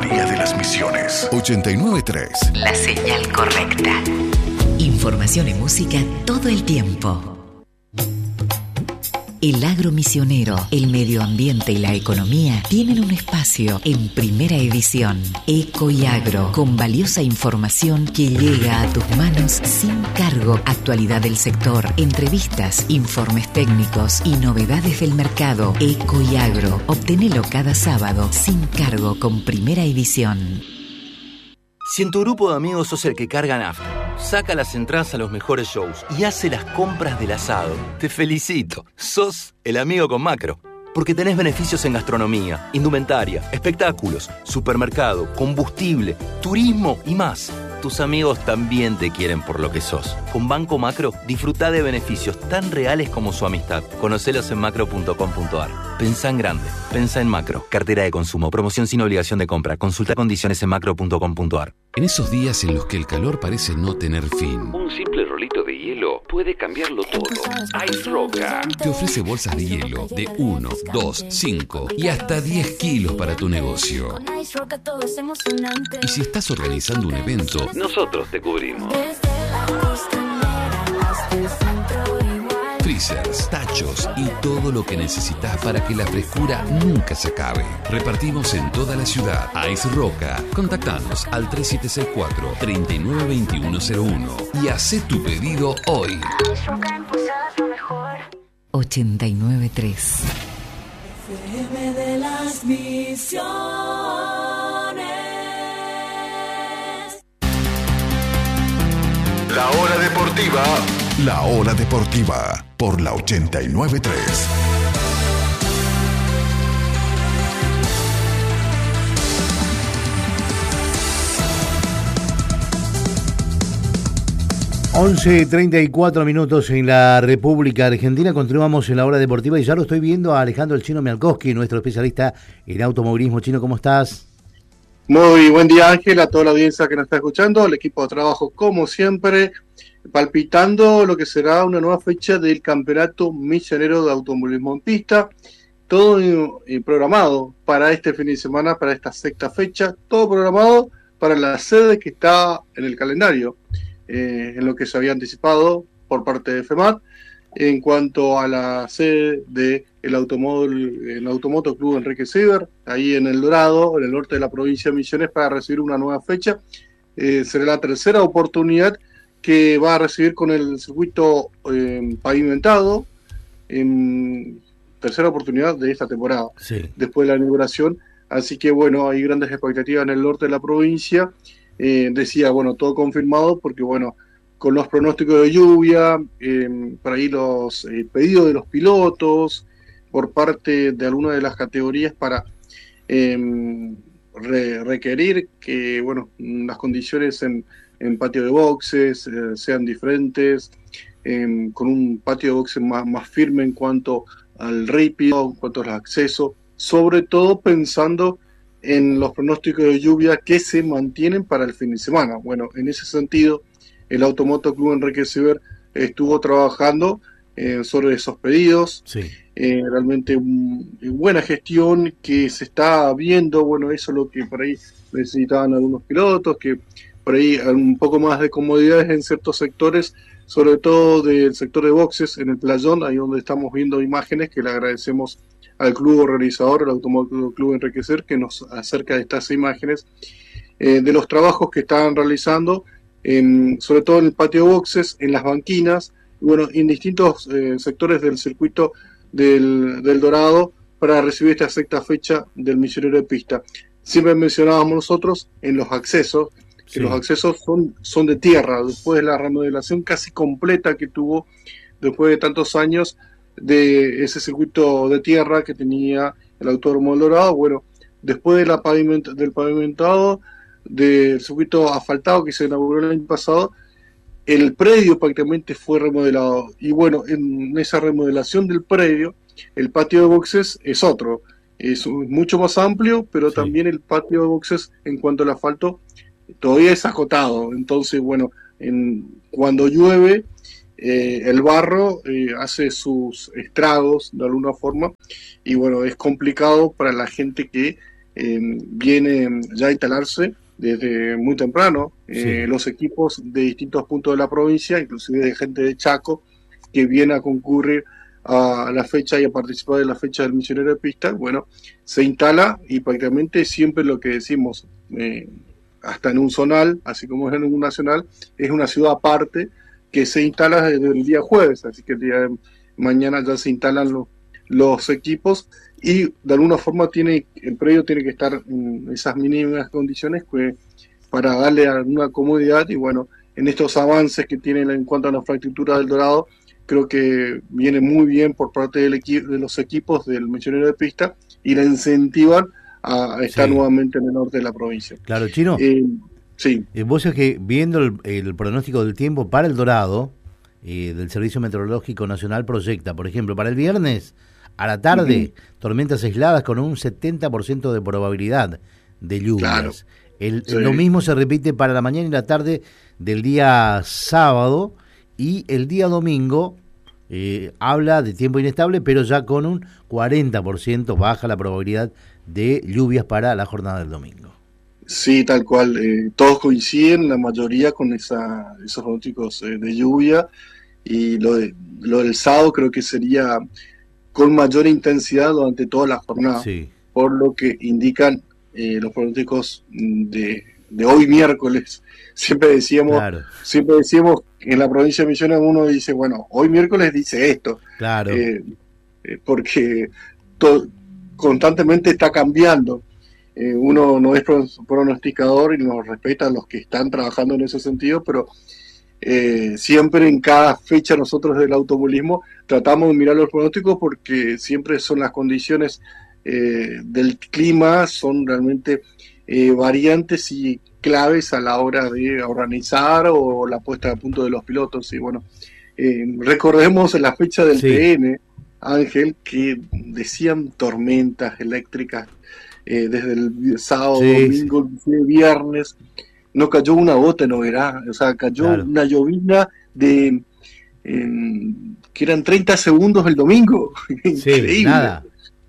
Alcaldía de las Misiones. 89.3. La señal correcta. Información y música todo el tiempo. El agro misionero, el medio ambiente y la economía tienen un espacio en Primera Edición. Eco y Agro, con valiosa información que llega a tus manos sin cargo. Actualidad del sector, entrevistas, informes técnicos y novedades del mercado. Eco y Agro, obtenelo cada sábado sin cargo con Primera Edición. Si en tu grupo de amigos sos el que carga nafta, saca las entradas a los mejores shows y hace las compras del asado, te felicito. Sos el amigo con Macro. Porque tenés beneficios en gastronomía, indumentaria, espectáculos, supermercado, combustible, turismo y más. Tus amigos también te quieren por lo que sos. Con Banco Macro, disfrutá de beneficios tan reales como su amistad. Conocelos en macro.com.ar. Pensá en grande. Pensá en Macro. Cartera de consumo. Promoción sin obligación de compra. Consulta condiciones en macro.com.ar. En esos días en los que el calor parece no tener fin, un simple rolito de hielo puede cambiarlo todo. Ice Roca te ofrece bolsas de hielo de 1, 2, 5 y hasta 10 kilos para tu negocio. Y si estás organizando un evento, nosotros te cubrimos. Freezers, tachos y todo lo que necesitas para que la frescura nunca se acabe. Repartimos en toda la ciudad. Ice Roca. Contactanos al 3764-392101 y hacé tu pedido hoy. 89.3. FM de las Misiones. La hora deportiva. La hora deportiva por la 89.3. (11:34) en la República Argentina. Continuamos en la hora deportiva y ya lo estoy viendo a Alejandro El Chino Mialkowski, nuestro especialista en automovilismo. Chino, ¿cómo estás? Muy buen día, Ángel, a toda la audiencia que nos está escuchando, el equipo de trabajo como siempre, palpitando lo que será una nueva fecha del Campeonato Misionero de Automovilismo en Pista, todo programado para este fin de semana, para esta sexta fecha, todo programado para la sede que está en el calendario, en lo que se había anticipado por parte de FEMAT, en cuanto a la sede del Automoto Club Enrique Seeber, ahí en El Dorado, en el norte de la provincia de Misiones, para recibir una nueva fecha. Será la tercera oportunidad que va a recibir con el circuito pavimentado, tercera oportunidad de esta temporada, sí, después de la inauguración. Así que bueno, hay grandes expectativas en el norte de la provincia. Decía, bueno, todo confirmado porque bueno, con los pronósticos de lluvia, por ahí los pedidos de los pilotos por parte de alguna de las categorías para requerir que bueno, las condiciones en patio de boxes sean diferentes, con un patio de boxes más firme en cuanto al rípido, en cuanto al acceso, sobre todo pensando en los pronósticos de lluvia que se mantienen para el fin de semana. Bueno, en ese sentido, el Automoto Club Enrique Seeber estuvo trabajando sobre esos pedidos. Sí. Realmente buena gestión que se está viendo. Bueno, eso es lo que por ahí necesitaban algunos pilotos, que por ahí un poco más de comodidades en ciertos sectores, sobre todo del sector de boxes en el playón, ahí donde estamos viendo imágenes que le agradecemos al club organizador, el Automoto Club Enrique Seeber, que nos acerca de estas imágenes, de los trabajos que están realizando, sobre todo en el patio de boxes, en las banquinas, y bueno, en distintos sectores del circuito del Dorado, para recibir esta sexta fecha del Misionero de Pista. Siempre mencionábamos nosotros en los accesos, que sí, los accesos son de tierra, después de la remodelación casi completa que tuvo después de tantos años de ese circuito de tierra que tenía el Autódromo del Dorado. Bueno, después de del pavimentado del circuito asfaltado que se inauguró el año pasado, el predio prácticamente fue remodelado, y bueno, en esa remodelación del predio, el patio de boxes es otro, es mucho más amplio, pero sí, también el patio de boxes en cuanto al asfalto todavía es acotado. Entonces bueno, cuando llueve, el barro hace sus estragos de alguna forma, y bueno, es complicado para la gente que viene ya a instalarse desde muy temprano. Los equipos de distintos puntos de la provincia, inclusive de gente de Chaco, que viene a concurrir a la fecha y a participar de la fecha del Misionero de Pista, bueno, se instala y prácticamente siempre lo que decimos, hasta en un zonal, así como es en un nacional, es una ciudad aparte que se instala desde el día jueves, así que el día de mañana ya se instalan los equipos y de alguna forma el predio tiene que estar en esas mínimas condiciones para darle alguna comodidad y bueno, en estos avances que tienen en cuanto a la infraestructura del Dorado, creo que viene muy bien por parte de los equipos del Misionero de Pista y la incentivan a estar nuevamente en el norte de la provincia. Claro, Chino. Sí. Vos sabés que viendo el pronóstico del tiempo para el Dorado, del Servicio Meteorológico Nacional proyecta, por ejemplo, para el viernes a la tarde, tormentas aisladas con un 70% de probabilidad de lluvias. Claro. Lo mismo se repite para la mañana y la tarde del día sábado, y el día domingo habla de tiempo inestable, pero ya con un 40% baja la probabilidad de lluvias para la jornada del domingo. Sí, tal cual. Todos coinciden, la mayoría, con esos pronósticos de lluvia, y lo del sábado creo que sería con mayor intensidad durante toda la jornada, por lo que indican los pronósticos de hoy miércoles. Siempre decíamos en la provincia de Misiones, uno dice, bueno, hoy miércoles dice esto, claro, porque constantemente está cambiando. Uno no es pronosticador y nos respeta a los que están trabajando en ese sentido, pero siempre en cada fecha nosotros del automovilismo tratamos de mirar los pronósticos porque siempre son las condiciones del clima, son realmente variantes y claves a la hora de organizar o la puesta a punto de los pilotos. Y bueno, recordemos en la fecha del TN, Ángel, que decían tormentas eléctricas desde el sábado, domingo, viernes. No cayó una gota en Oberá, o sea, cayó una llovizna que eran 30 segundos el domingo. Increíble. Nada.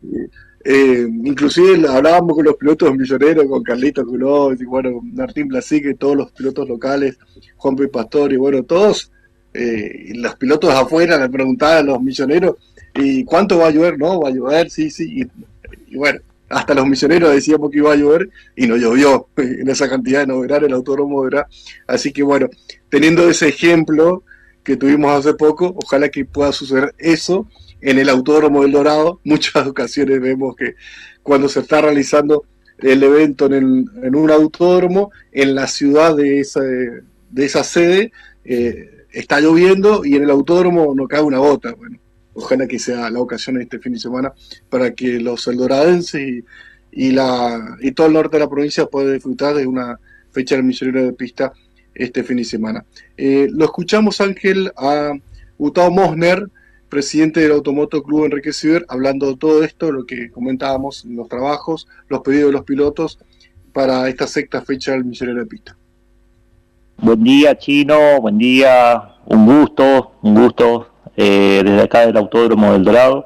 Inclusive hablábamos con los pilotos misioneros, con Carlito Culó, y bueno, Martín Blasique, todos los pilotos locales, Juan P. Pastor, y bueno, todos los pilotos afuera le preguntaban a los misioneros, ¿y cuánto va a llover? No, va a llover, sí, y bueno, hasta los misioneros decíamos que iba a llover y no llovió en esa cantidad en Oberá, en el autódromo de Oberá. Así que bueno, teniendo ese ejemplo que tuvimos hace poco, ojalá que pueda suceder eso en el Autódromo del Dorado. Muchas ocasiones vemos que cuando se está realizando el evento en un autódromo, en la ciudad de esa sede, está lloviendo y en el autódromo no cae una gota. Bueno, ojalá que sea la ocasión este fin de semana para que los eldoradenses y todo el norte de la provincia puedan disfrutar de una fecha del Misionero de Pista este fin de semana. Lo escuchamos, Ángel, a Gustavo Mosner, presidente del Automoto Club Enrique Ciber, hablando de todo esto, lo que comentábamos, los trabajos, los pedidos de los pilotos para esta sexta fecha del Misionero de Pista. Buen día, Chino, buen día, un gusto, desde acá del Autódromo del Dorado.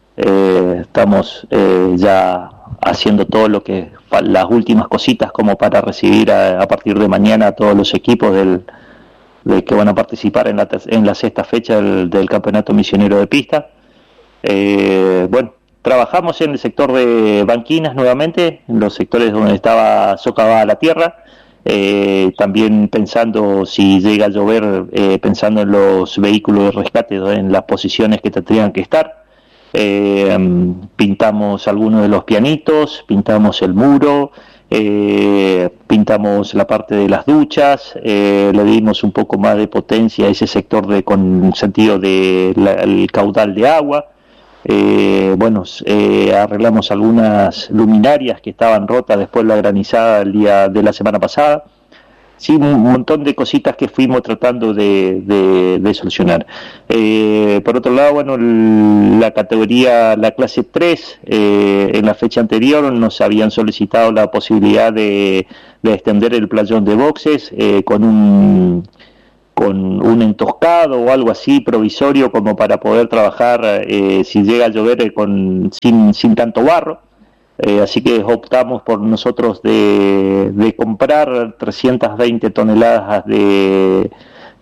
Estamos ya haciendo todo lo que, las últimas cositas como para recibir a partir de mañana a todos los equipos de que van a participar en la sexta fecha del Campeonato Misionero de Pista. Bueno, trabajamos en el sector de banquinas nuevamente, en los sectores donde estaba socavada la tierra, también pensando si llega a llover, pensando en los vehículos de rescate, en las posiciones que tendrían que estar. Pintamos algunos de los pianitos, pintamos el muro, pintamos la parte de las duchas, le dimos un poco más de potencia a ese sector con sentido del caudal de agua. Bueno, arreglamos algunas luminarias que estaban rotas después de la granizada el día de la semana pasada. Sí, un montón de cositas que fuimos tratando de solucionar. Por otro lado, bueno, la clase 3, en la fecha anterior nos habían solicitado la posibilidad de extender el playón de boxes con un entoscado o algo así provisorio como para poder trabajar si llega a llover sin tanto barro. Así que optamos por nosotros de comprar 320 toneladas de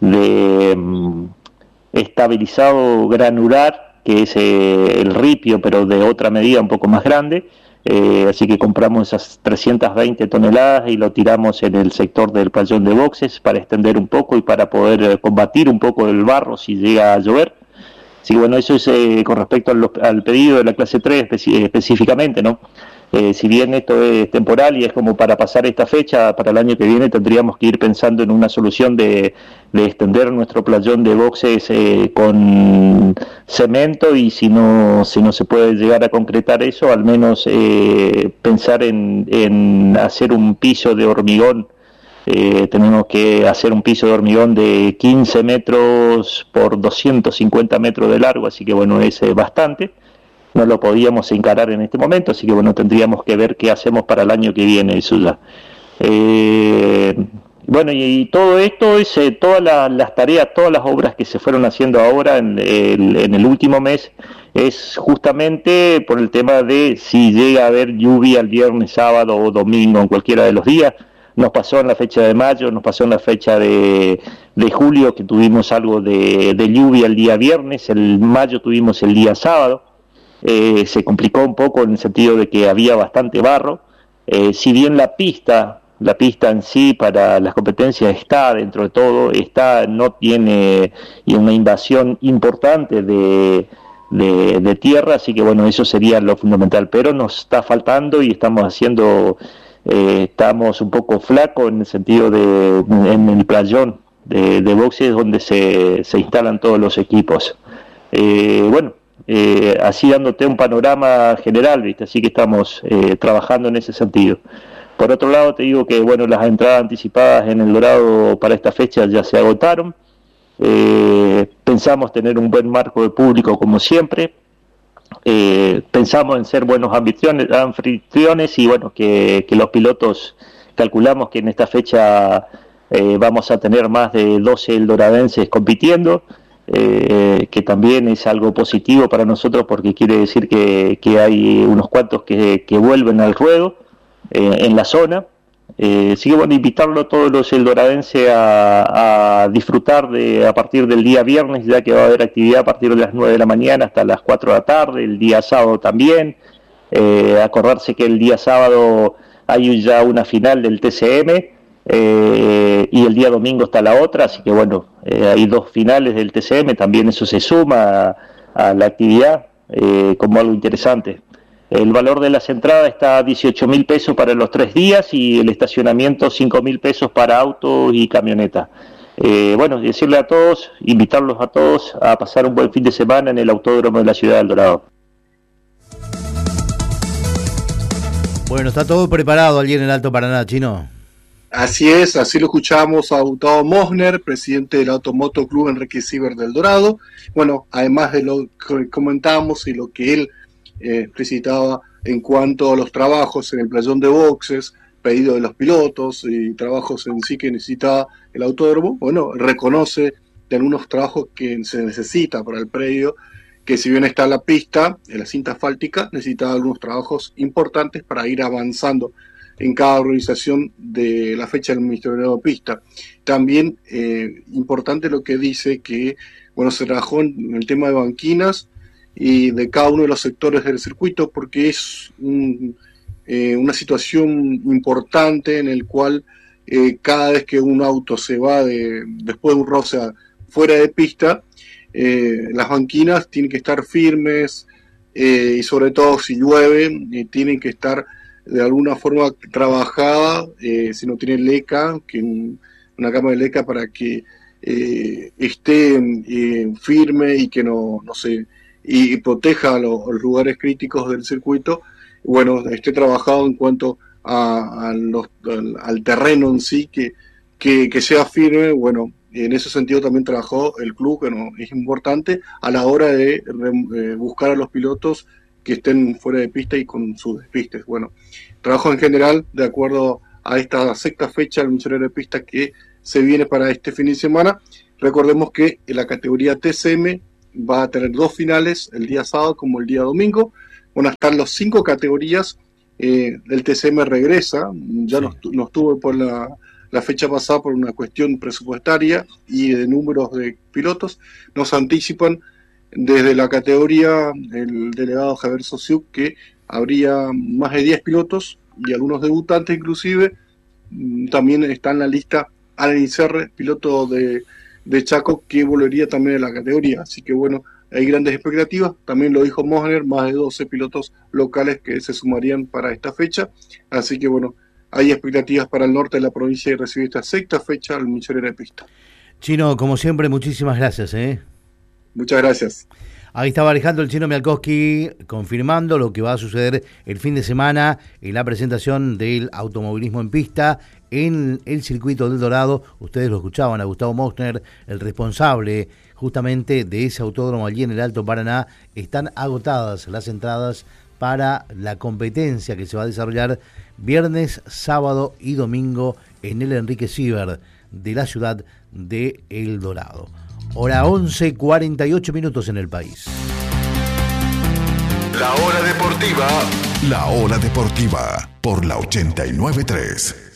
estabilizado granular, que es el ripio, pero de otra medida un poco más grande. Así que compramos esas 320 toneladas y lo tiramos en el sector del playón de boxes para extender un poco y para poder combatir un poco el barro si llega a llover. Así que bueno, eso es con respecto al pedido de la clase 3 específicamente, ¿no? Si bien esto es temporal y es como para pasar esta fecha, para el año que viene tendríamos que ir pensando en una solución de extender nuestro playón de boxes con cemento, y si no se puede llegar a concretar eso, al menos pensar en hacer un piso de hormigón. Tenemos que hacer un piso de hormigón de 15 metros por 250 metros de largo, así que bueno, es bastante. No lo podíamos encarar en este momento, así que bueno, tendríamos que ver qué hacemos para el año que viene, eso ya. Bueno, y todo esto es todas las tareas, todas las obras que se fueron haciendo ahora en el último mes, es justamente por el tema de si llega a haber lluvia el viernes, sábado o domingo, en cualquiera de los días. Nos pasó en la fecha de mayo, nos pasó en la fecha de julio, que tuvimos algo de lluvia el día viernes, el mayo tuvimos el día sábado. Se complicó un poco en el sentido de que había bastante barro. Si bien la pista en sí para las competencias está dentro de todo, no tiene una invasión importante de tierra, así que bueno, eso sería lo fundamental, pero nos está faltando y estamos un poco flacos en el sentido en el playón de boxes donde se instalan todos los equipos. Bueno, así dándote un panorama general, ¿viste? Así que estamos trabajando en ese sentido. Por otro lado, te digo que bueno, las entradas anticipadas en El Dorado para esta fecha ya se agotaron. Pensamos tener un buen marco de público como siempre. Pensamos en ser buenos anfitriones y bueno, que los pilotos, calculamos que en esta fecha vamos a tener más de 12 eldoradenses compitiendo. Que también es algo positivo para nosotros porque quiere decir que hay unos cuantos que vuelven al ruedo en la zona. Así que bueno, invitarlo a todos los eldoradenses a disfrutar a partir del día viernes, ya que va a haber actividad a partir de las 9 de la mañana hasta las 4 de la tarde, el día sábado también. Acordarse que el día sábado hay ya una final del TCM, y el día domingo está la otra, así que bueno, hay 2 finales del TCM, también eso se suma a la actividad como algo interesante. El valor de las entradas está a 18.000 pesos para los 3 días y el estacionamiento 5.000 pesos para autos y camionetas. Bueno, decirle a todos, invitarlos a todos a pasar un buen fin de semana en el autódromo de la ciudad de El Dorado. Bueno, está todo preparado allí en el Alto Paraná, Chino. Así es, así lo escuchamos a Gustavo Mosner, presidente del Automoto Club Enrique Siever del Dorado. Bueno, además de lo que comentábamos y lo que él explicitaba en cuanto a los trabajos en el playón de boxes, pedido de los pilotos y trabajos en sí que necesita el autódromo, bueno, reconoce de algunos trabajos que se necesita para el predio, que si bien está la pista, en la cinta asfáltica, necesita algunos trabajos importantes para ir avanzando en cada organización de la fecha del Ministerio de Pista. También importante lo que dice que bueno, se trabajó en el tema de banquinas y de cada uno de los sectores del circuito, porque es una situación importante en el cual cada vez que un auto se va después de un roce fuera de pista, las banquinas tienen que estar firmes y sobre todo si llueve tienen que estar de alguna forma trabajada, si no tiene leca, una cama de leca para que esté firme y que no se y proteja los lugares críticos del circuito, bueno, esté trabajado en cuanto al terreno en sí, que sea firme. Bueno, en ese sentido también trabajó el club, que no es importante a la hora de buscar a los pilotos que estén fuera de pista y con sus despistes. Bueno, trabajo en general de acuerdo a esta sexta fecha del Ministerio de Pista que se viene para este fin de semana. Recordemos que en la categoría TCM va a tener 2 finales, el día sábado como el día domingo. Van a estar las 5 categorías el TCM regresa, ya no estuvo por la fecha pasada por una cuestión presupuestaria y de números de pilotos. Nos anticipan desde la categoría el delegado Javier Sosiuk que habría más de 10 pilotos y algunos debutantes inclusive. También está en la lista Alan Iserre, piloto de Chaco, que volvería también a la categoría. Así que bueno, hay grandes expectativas. También lo dijo Mosner, más de 12 pilotos locales que se sumarían para esta fecha. Así que bueno, hay expectativas para el norte de la provincia de recibir esta sexta fecha al Millonero de Pista. Chino, como siempre, muchísimas gracias. Muchas gracias. Ahí estaba Alejandro el Chino Mialkowski confirmando lo que va a suceder el fin de semana en la presentación del automovilismo en pista en el circuito del Dorado. Ustedes lo escuchaban a Gustavo Mosner, el responsable justamente de ese autódromo allí en el Alto Paraná. Están agotadas las entradas para la competencia que se va a desarrollar viernes, sábado y domingo en el Enrique Siever de la ciudad de El Dorado. Hora 11:48 en el país. La hora deportiva por la 89.3.